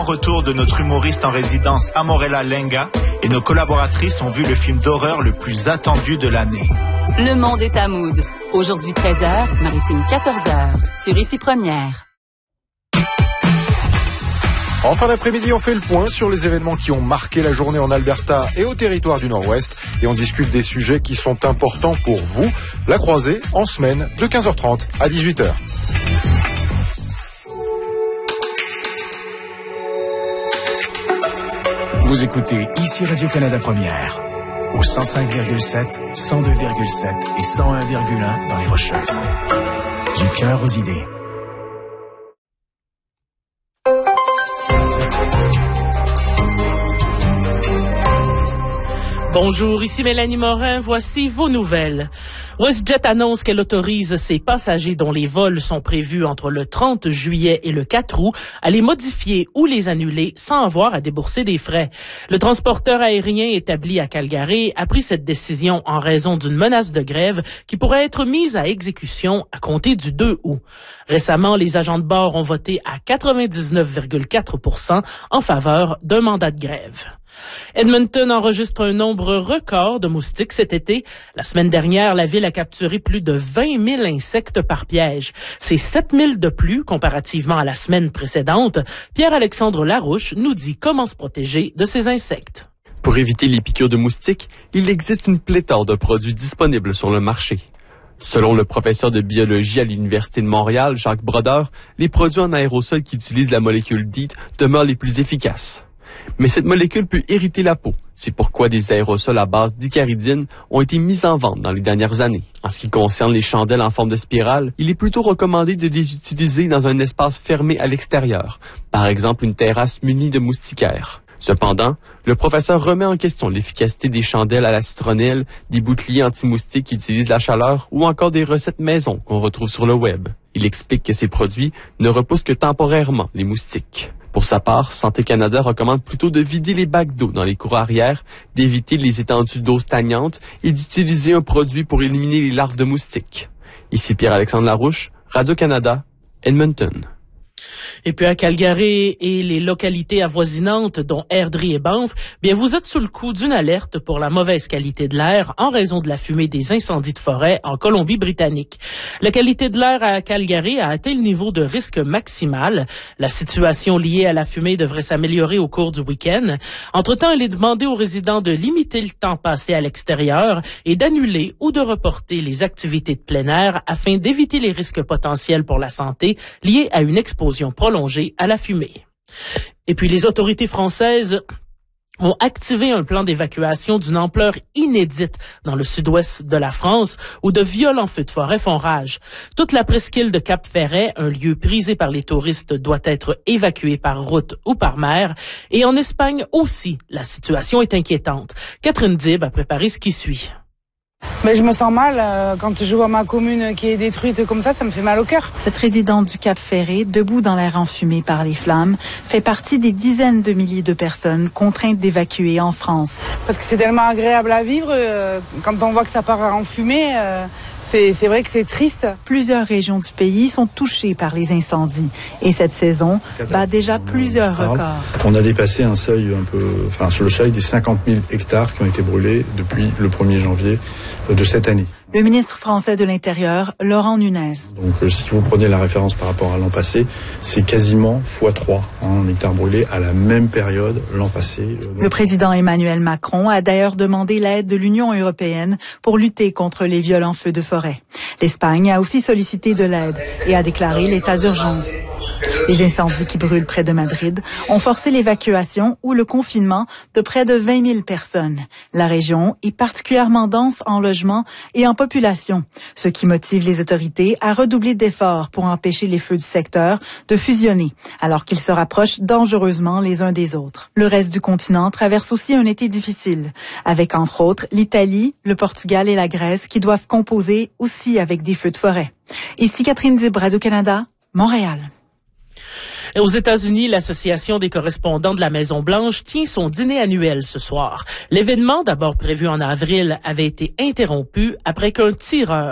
Retour de notre humoriste en résidence Amorella Lenga et nos collaboratrices ont vu le film d'horreur le plus attendu de l'année. Le monde est à Mood. Aujourd'hui 13h, Maritime 14h, sur Ici Première. En fin d'après-midi, on fait le point sur les événements qui ont marqué la journée en Alberta et au territoire du Nord-Ouest. Et on discute des sujets qui sont importants pour vous. La croisée en semaine de 15h30 à 18h. Vous écoutez ici Radio-Canada Première, au 105,7, 102,7 et 101,1 dans les Rocheuses. Du cœur aux idées. Bonjour, ici Mélanie Morin, voici vos nouvelles. WestJet annonce qu'elle autorise ses passagers dont les vols sont prévus entre le 30 juillet et le 4 août à les modifier ou les annuler sans avoir à débourser des frais. Le transporteur aérien établi à Calgary a pris cette décision en raison d'une menace de grève qui pourrait être mise à exécution à compter du 2 août. Récemment, les agents de bord ont voté à 99,4% en faveur d'un mandat de grève. Edmonton enregistre un nombre record de moustiques cet été. La semaine dernière, la ville a capturé plus de 20 000 insectes par piège. C'est 7 000 de plus comparativement à la semaine précédente. Pierre-Alexandre Larouche nous dit comment se protéger de ces insectes. Pour éviter les piqûres de moustiques, il existe une pléthore de produits disponibles sur le marché. Selon le professeur de biologie à l'Université de Montréal, Jacques Brodeur, les produits en aérosol qui utilisent la molécule DEET demeurent les plus efficaces. Mais cette molécule peut irriter la peau. C'est pourquoi des aérosols à base d'icaridine ont été mis en vente dans les dernières années. En ce qui concerne les chandelles en forme de spirale, il est plutôt recommandé de les utiliser dans un espace fermé à l'extérieur, par exemple une terrasse munie de moustiquaires. Cependant, le professeur remet en question l'efficacité des chandelles à la citronnelle, des boucliers anti-moustiques qui utilisent la chaleur ou encore des recettes maison qu'on retrouve sur le web. Il explique que ces produits ne repoussent que temporairement les moustiques. Pour sa part, Santé Canada recommande plutôt de vider les bacs d'eau dans les cours arrière, d'éviter les étendues d'eau stagnantes et d'utiliser un produit pour éliminer les larves de moustiques. Ici Pierre-Alexandre Larouche, Radio-Canada, Edmonton. Et puis à Calgary et les localités avoisinantes, dont Airdrie et Banff, bien vous êtes sous le coup d'une alerte pour la mauvaise qualité de l'air en raison de la fumée des incendies de forêt en Colombie-Britannique. La qualité de l'air à Calgary a atteint le niveau de risque maximal. La situation liée à la fumée devrait s'améliorer au cours du week-end. Entre-temps, il est demandé aux résidents de limiter le temps passé à l'extérieur et d'annuler ou de reporter les activités de plein air afin d'éviter les risques potentiels pour la santé liés à une exposition prolongée à la fumée. Et puis les autorités françaises ont activé un plan d'évacuation d'une ampleur inédite dans le sud-ouest de la France où de violents feux de forêt font rage. Toute la presqu'île de Cap-Ferret, un lieu prisé par les touristes, doit être évacuée par route ou par mer. Et en Espagne aussi, la situation est inquiétante. Catherine Dib a préparé ce qui suit. Mais je me sens mal quand je vois ma commune qui est détruite comme ça me fait mal au cœur. Cette résidente du Cap-Ferret, debout dans l'air enfumé par les flammes, fait partie des dizaines de milliers de personnes contraintes d'évacuer en France. Parce que c'est tellement agréable à vivre quand on voit que ça part en fumée. C'est vrai que c'est triste. Plusieurs régions du pays sont touchées par les incendies. Et cette saison bat déjà plusieurs records. On a dépassé un seuil sur le seuil des 50 000 hectares qui ont été brûlés depuis le 1er janvier de cette année. Le ministre français de l'Intérieur, Laurent Nunez. Donc si vous prenez la référence par rapport à l'an passé, c'est quasiment x3 en hectares brûlés à la même période l'an passé. Le président Emmanuel Macron a d'ailleurs demandé l'aide de l'Union européenne pour lutter contre les violents feux de forêt. L'Espagne a aussi sollicité de l'aide et a déclaré l'état d'urgence. Les incendies qui brûlent près de Madrid ont forcé l'évacuation ou le confinement de près de 20 000 personnes. La région est particulièrement dense en logements et en population, ce qui motive les autorités à redoubler d'efforts pour empêcher les feux du secteur de fusionner, alors qu'ils se rapprochent dangereusement les uns des autres. Le reste du continent traverse aussi un été difficile, avec entre autres l'Italie, le Portugal et la Grèce qui doivent composer aussi avec des feux de forêt. Ici Catherine Dib, Radio-Canada, Montréal. Aux États-Unis, l'Association des correspondants de la Maison-Blanche tient son dîner annuel ce soir. L'événement, d'abord prévu en avril, avait été interrompu après qu'un tireur